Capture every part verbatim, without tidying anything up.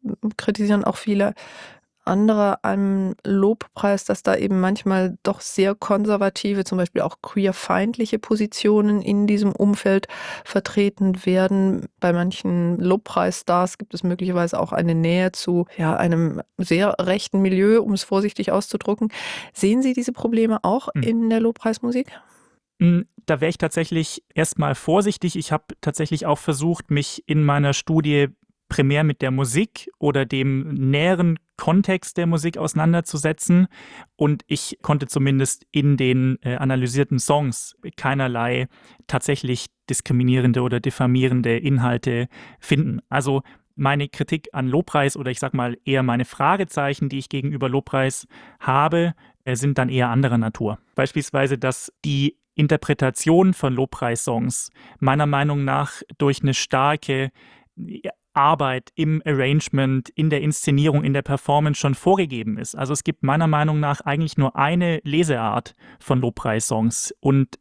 kritisieren auch viele andere am Lobpreis, dass da eben manchmal doch sehr konservative, zum Beispiel auch queerfeindliche Positionen in diesem Umfeld vertreten werden. Bei manchen Lobpreisstars gibt es möglicherweise auch eine Nähe zu, ja, einem sehr rechten Milieu, um es vorsichtig auszudrücken. Sehen Sie diese Probleme auch Hm. in der Lobpreismusik? Hm, da wäre ich tatsächlich erst mal vorsichtig. Ich habe tatsächlich auch versucht, mich in meiner Studie primär mit der Musik oder dem näheren Kontext der Musik auseinanderzusetzen. Und ich konnte zumindest in den äh, analysierten Songs keinerlei tatsächlich diskriminierende oder diffamierende Inhalte finden. Also meine Kritik an Lobpreis oder ich sag mal eher meine Fragezeichen, die ich gegenüber Lobpreis habe, äh, sind dann eher anderer Natur. Beispielsweise, dass die Interpretation von Lobpreissongs meiner Meinung nach durch eine starke Arbeit im Arrangement, in der Inszenierung, in der Performance schon vorgegeben ist. Also es gibt meiner Meinung nach eigentlich nur eine Leseart von Lobpreissongs. Und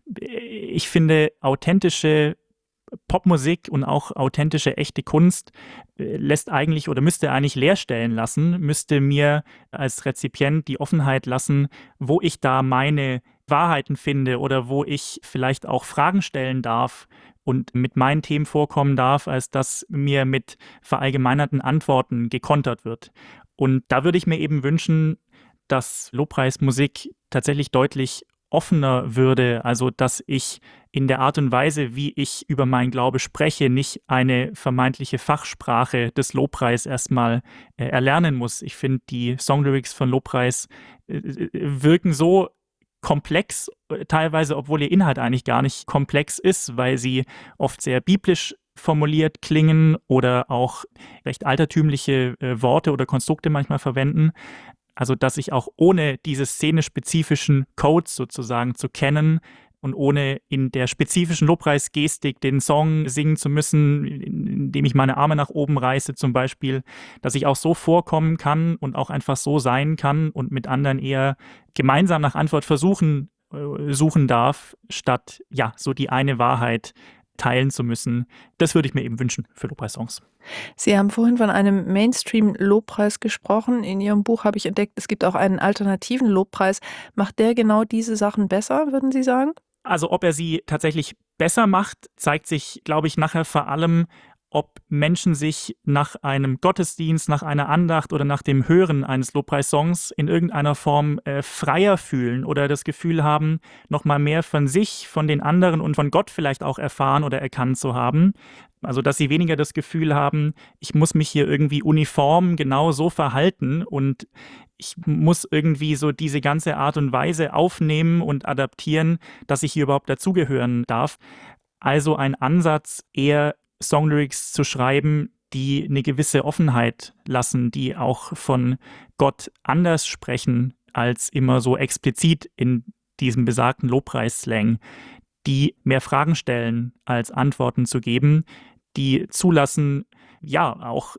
ich finde, authentische Popmusik und auch authentische, echte Kunst lässt eigentlich oder müsste eigentlich leer stellen lassen, müsste mir als Rezipient die Offenheit lassen, wo ich da meine Wahrheiten finde oder wo ich vielleicht auch Fragen stellen darf und mit meinen Themen vorkommen darf, als dass mir mit verallgemeinerten Antworten gekontert wird. Und da würde ich mir eben wünschen, dass Lobpreismusik tatsächlich deutlich offener würde, also dass ich in der Art und Weise, wie ich über meinen Glaube spreche, nicht eine vermeintliche Fachsprache des Lobpreis erstmal äh, erlernen muss. Ich finde, die Songlyrics von Lobpreis äh, wirken so komplex, teilweise, obwohl ihr Inhalt eigentlich gar nicht komplex ist, weil sie oft sehr biblisch formuliert klingen oder auch recht altertümliche äh, Worte oder Konstrukte manchmal verwenden. Also, dass ich auch ohne diese szenespezifischen Codes sozusagen zu kennen und ohne in der spezifischen Lobpreisgestik den Song singen zu müssen, indem ich meine Arme nach oben reiße zum Beispiel, dass ich auch so vorkommen kann und auch einfach so sein kann und mit anderen eher gemeinsam nach Antwort versuchen, äh, suchen darf, statt, ja, so die eine Wahrheit teilen zu müssen. Das würde ich mir eben wünschen für Lobpreissongs. Sie haben vorhin von einem Mainstream-Lobpreis gesprochen. In Ihrem Buch habe ich entdeckt, es gibt auch einen alternativen Lobpreis. Macht der genau diese Sachen besser, würden Sie sagen? Also ob er sie tatsächlich besser macht, zeigt sich, glaube ich, nachher vor allem, ob Menschen sich nach einem Gottesdienst, nach einer Andacht oder nach dem Hören eines Lobpreissongs in irgendeiner Form äh, freier fühlen oder das Gefühl haben, nochmal mehr von sich, von den anderen und von Gott vielleicht auch erfahren oder erkannt zu haben. Also dass sie weniger das Gefühl haben, ich muss mich hier irgendwie uniform genau so verhalten und ich muss irgendwie so diese ganze Art und Weise aufnehmen und adaptieren, dass ich hier überhaupt dazugehören darf. Also ein Ansatz, eher Songlyrics zu schreiben, die eine gewisse Offenheit lassen, die auch von Gott anders sprechen als immer so explizit in diesem besagten Lobpreisslang, die mehr Fragen stellen, als Antworten zu geben, die zulassen, ja, auch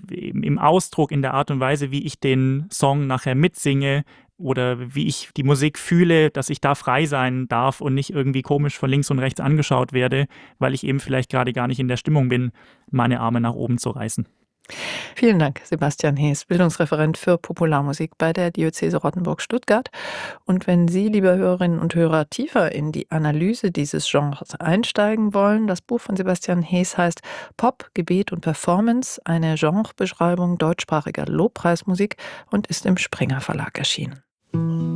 im Ausdruck, in der Art und Weise, wie ich den Song nachher mitsinge oder wie ich die Musik fühle, dass ich da frei sein darf und nicht irgendwie komisch von links und rechts angeschaut werde, weil ich eben vielleicht gerade gar nicht in der Stimmung bin, meine Arme nach oben zu reißen. Vielen Dank, Sebastian Hees, Bildungsreferent für Popularmusik bei der Diözese Rottenburg-Stuttgart. Und wenn Sie, liebe Hörerinnen und Hörer, tiefer in die Analyse dieses Genres einsteigen wollen, das Buch von Sebastian Hees heißt Pop, Gebet und Performance, eine Genrebeschreibung deutschsprachiger Lobpreismusik und ist im Springer Verlag erschienen.